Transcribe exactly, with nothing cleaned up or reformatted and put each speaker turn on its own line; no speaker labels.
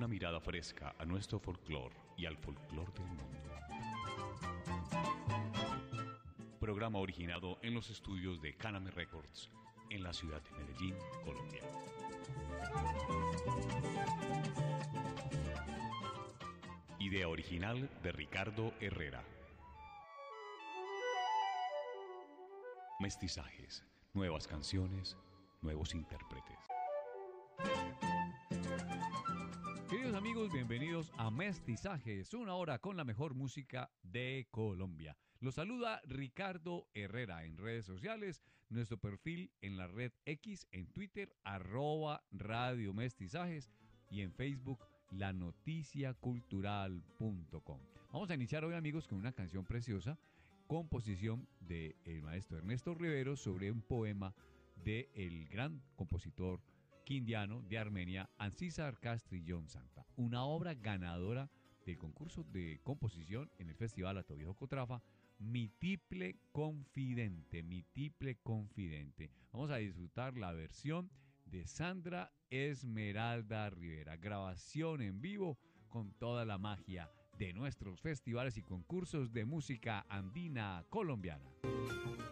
Una mirada fresca a nuestro folclore y al folclore del mundo. Programa originado en los estudios de Caname Records en la ciudad de Medellín, Colombia. Idea original de Ricardo Herrera. Mestizajes, nuevas canciones, nuevos intérpretes.
Queridos amigos, bienvenidos a Mestizajes, una hora con la mejor música de Colombia. Los saluda Ricardo Herrera en redes sociales, nuestro perfil en la red X, en Twitter, arroba Radio Mestizajes y en Facebook, lanoticiacultural punto com. Vamos a iniciar hoy, amigos, con una canción preciosa, composición del maestro Ernesto Rivero sobre un poema del gran compositor quindiano de Armenia, Ancisar Castrillón Santa, una obra ganadora del concurso de composición en el Festival Atoviejo Cotrafa, Mi Tiple Confidente, Mi Tiple Confidente. Vamos a disfrutar la versión de Sandra Esmeralda Rivera, grabación en vivo con toda la magia de nuestros festivales y concursos de música andina colombiana.